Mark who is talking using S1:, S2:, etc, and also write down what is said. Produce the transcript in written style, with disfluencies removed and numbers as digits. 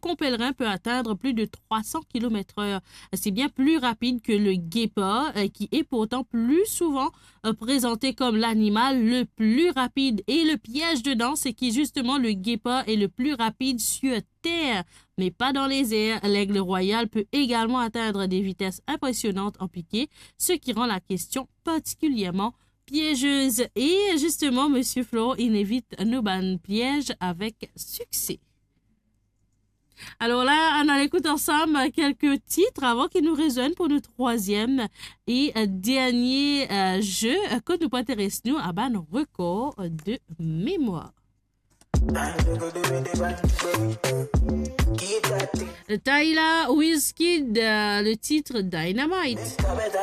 S1: faucon pèlerin peut atteindre plus de 300 km/h. C'est bien plus rapide que le guépard, qui est pourtant plus souvent présenté comme l'animal le plus rapide. Et le piège dedans, c'est que justement le guépard est le plus rapide sur terre, mais pas dans les airs. L'aigle royal peut également atteindre des vitesses impressionnantes en piqué, ce qui rend la question particulièrement piégeuse. Et justement, Monsieur Flo, il évite nos bannes pièges avec succès. Alors là, on en écoute ensemble quelques titres avant qu'ils nous résonnent pour notre troisième et dernier jeu que nous intéressons à nos records de mémoire. Tyla Wizkid, le titre Dynamite.